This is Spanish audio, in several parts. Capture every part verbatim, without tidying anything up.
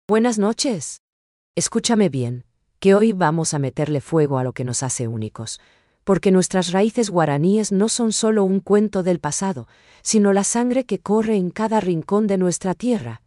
Buenas noches. Escúchame bien, que hoy vamos a meterle fuego a lo que nos hace únicos, porque nuestras raíces guaraníes no son solo un cuento del pasado, sino la sangre que corre en cada rincón de nuestra tierra.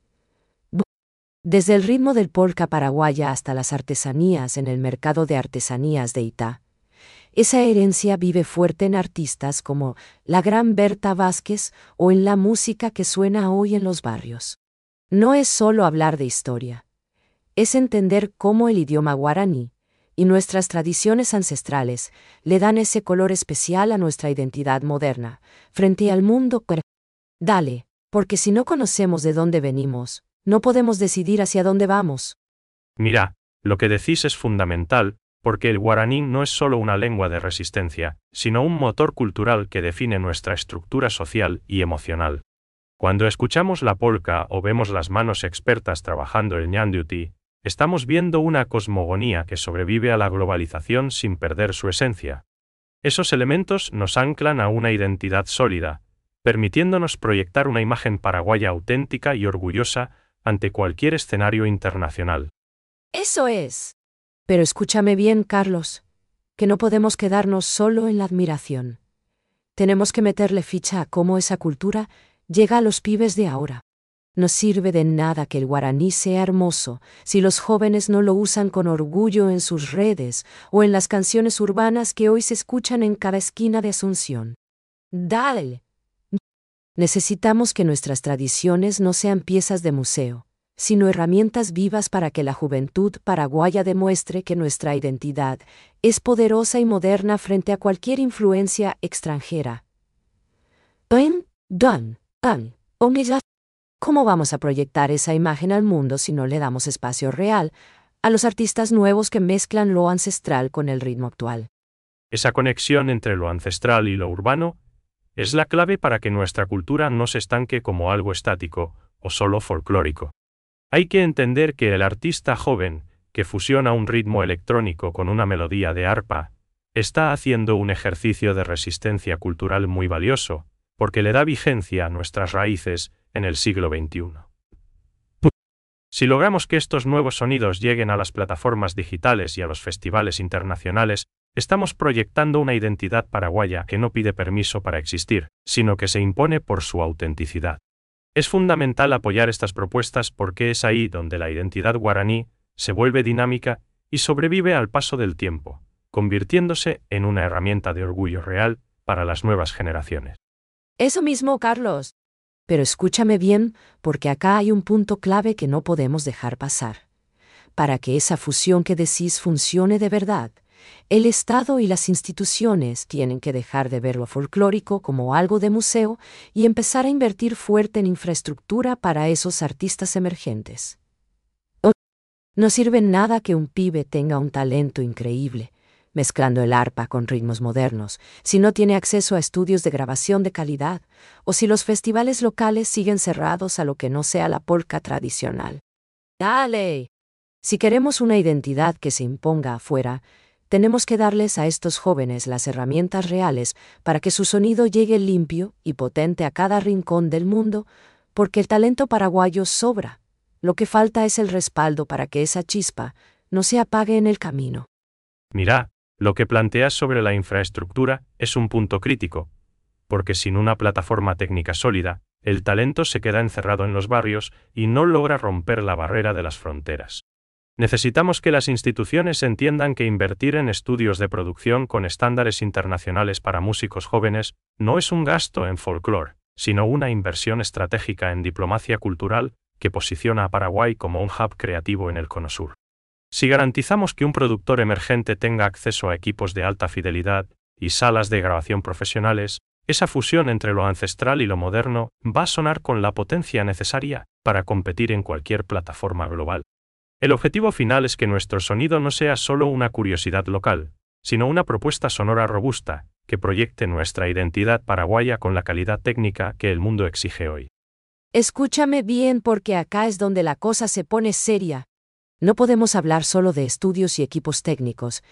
Desde el ritmo del polka paraguaya hasta las artesanías en el mercado de artesanías de Itá. Esa herencia vive fuerte en artistas como la gran Berta Vázquez o en la música que suena hoy en los barrios. No es solo hablar de historia, es entender cómo el idioma guaraní y nuestras tradiciones ancestrales le dan ese color especial a nuestra identidad moderna, frente al mundo. Dale, porque si no conocemos de dónde venimos, no podemos decidir hacia dónde vamos. Mira, lo que decís es fundamental, porque el guaraní no es solo una lengua de resistencia, sino un motor cultural que define nuestra estructura social y emocional. Cuando escuchamos la polka o vemos las manos expertas trabajando el ñanduti, estamos viendo una cosmogonía que sobrevive a la globalización sin perder su esencia. Esos elementos nos anclan a una identidad sólida, permitiéndonos proyectar una imagen paraguaya auténtica y orgullosa ante cualquier escenario internacional. Eso es. Pero escúchame bien, Carlos, que no podemos quedarnos solo en la admiración. Tenemos que meterle ficha a cómo esa cultura llega a los pibes de ahora. No sirve de nada que el guaraní sea hermoso si los jóvenes no lo usan con orgullo en sus redes o en las canciones urbanas que hoy se escuchan en cada esquina de Asunción. Dale. Necesitamos que nuestras tradiciones no sean piezas de museo, sino herramientas vivas para que la juventud paraguaya demuestre que nuestra identidad es poderosa y moderna frente a cualquier influencia extranjera. ¿En? ¿Dónde? ¿Cómo vamos a proyectar esa imagen al mundo si no le damos espacio real a los artistas nuevos que mezclan lo ancestral con el ritmo actual? Esa conexión entre lo ancestral y lo urbano es la clave para que nuestra cultura no se estanque como algo estático o solo folclórico. Hay que entender que el artista joven, que fusiona un ritmo electrónico con una melodía de arpa, está haciendo un ejercicio de resistencia cultural muy valioso, porque le da vigencia a nuestras raíces en el siglo veintiuno. Si logramos que estos nuevos sonidos lleguen a las plataformas digitales y a los festivales internacionales, estamos proyectando una identidad paraguaya que no pide permiso para existir, sino que se impone por su autenticidad. Es fundamental apoyar estas propuestas porque es ahí donde la identidad guaraní se vuelve dinámica y sobrevive al paso del tiempo, convirtiéndose en una herramienta de orgullo real para las nuevas generaciones. Eso mismo, Carlos. Pero escúchame bien, porque acá hay un punto clave que no podemos dejar pasar. Para que esa fusión que decís funcione de verdad, el Estado y las instituciones tienen que dejar de ver lo folclórico como algo de museo y empezar a invertir fuerte en infraestructura para esos artistas emergentes. No sirve nada que un pibe tenga un talento increíble, mezclando el arpa con ritmos modernos, si no tiene acceso a estudios de grabación de calidad, o si los festivales locales siguen cerrados a lo que no sea la polka tradicional. ¡Dale! Si queremos una identidad que se imponga afuera, tenemos que darles a estos jóvenes las herramientas reales para que su sonido llegue limpio y potente a cada rincón del mundo, porque el talento paraguayo sobra. Lo que falta es el respaldo para que esa chispa no se apague en el camino. Mira, lo que planteas sobre la infraestructura es un punto crítico, porque sin una plataforma técnica sólida, el talento se queda encerrado en los barrios y no logra romper la barrera de las fronteras. Necesitamos que las instituciones entiendan que invertir en estudios de producción con estándares internacionales para músicos jóvenes no es un gasto en folclore, sino una inversión estratégica en diplomacia cultural que posiciona a Paraguay como un hub creativo en el Cono Sur. Si garantizamos que un productor emergente tenga acceso a equipos de alta fidelidad y salas de grabación profesionales, esa fusión entre lo ancestral y lo moderno va a sonar con la potencia necesaria para competir en cualquier plataforma global. El objetivo final es que nuestro sonido no sea solo una curiosidad local, sino una propuesta sonora robusta que proyecte nuestra identidad paraguaya con la calidad técnica que el mundo exige hoy. Escúchame bien, porque acá es donde la cosa se pone seria. No podemos hablar solo de estudios y equipos técnicos,